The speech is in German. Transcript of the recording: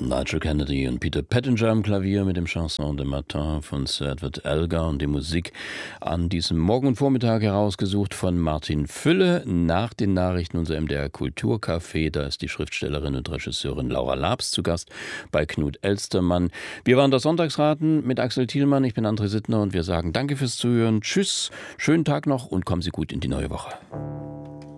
Nigel Kennedy und Peter Pettinger am Klavier mit dem Chanson de Matin von Sir Edward Elgar und die Musik an diesem Morgen und Vormittag herausgesucht von Martin Fülle. Nach den Nachrichten unser MDR Kulturcafé, da ist die Schriftstellerin und Regisseurin Laura Labs zu Gast bei Knut Elstermann. Wir waren das Sonntagsraten mit Axel Thielmann, ich bin André Sittner und wir sagen danke fürs Zuhören, tschüss, schönen Tag noch und kommen Sie gut in die neue Woche.